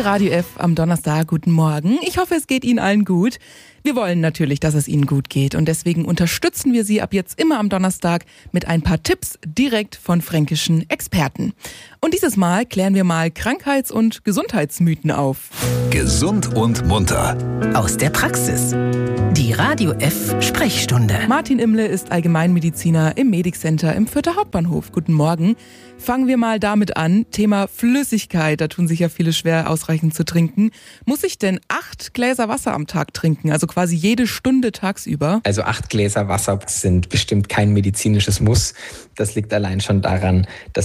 Hier Radio F am Donnerstag. Guten Morgen. Ich hoffe, es geht Ihnen allen gut. Wir wollen natürlich, dass es Ihnen gut geht und deswegen unterstützen wir Sie ab jetzt immer am Donnerstag mit ein paar Tipps direkt von fränkischen Experten. Und dieses Mal klären wir mal Krankheits- und Gesundheitsmythen auf. Gesund und munter. Aus der Praxis. Die Radio F Sprechstunde. Martin Imle ist Allgemeinmediziner im Medicenter im Fürther Hauptbahnhof. Guten Morgen. Fangen wir mal damit an. Thema Flüssigkeit. Da tun sich ja viele schwer, ausreichend zu trinken. Muss ich denn 8 Gläser Wasser am Tag trinken? Also quasi jede Stunde tagsüber? Also 8 Gläser Wasser sind bestimmt kein medizinisches Muss. Das liegt allein schon daran, dass